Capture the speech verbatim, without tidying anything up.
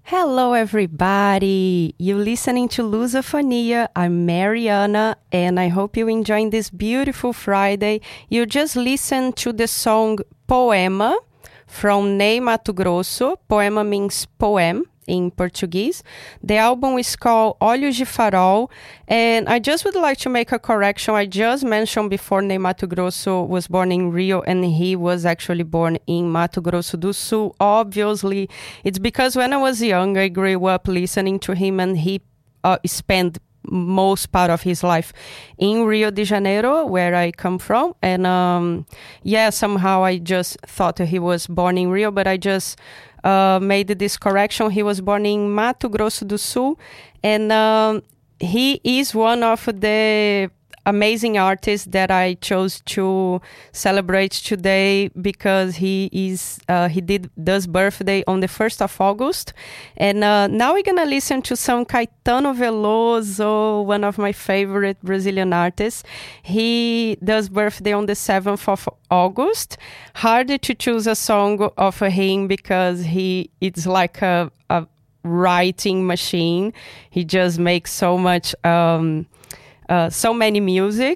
Hello, everybody. You're listening to Lusofonia. I'm Mariana, and I hope you're enjoying this beautiful Friday. You just listened to the song Poema from Ney Mato Grosso. Poema means poem in Portuguese. The album is called Olhos de Farol, and I just would like to make a correction. I just mentioned before Ney Mato Grosso was born in Rio, and he was actually born in Mato Grosso do Sul. Obviously, it's because when I was young, I grew up listening to him, and he uh, spent most part of his life in Rio de Janeiro, where I come from. And um, yeah, somehow I just thought he was born in Rio, but I just uh, made this correction. He was born in Mato Grosso do Sul, and um, he is one of the amazing artists that I chose to celebrate today because he is uh, he did does birthday on the first of August, and uh, now we're gonna listen to some Caetano Veloso, one of my favorite Brazilian artists. He does birthday on the seventh of August. Hard to choose a song of him because he it's like a, a writing machine. He just makes so much. Um, Uh, so many music,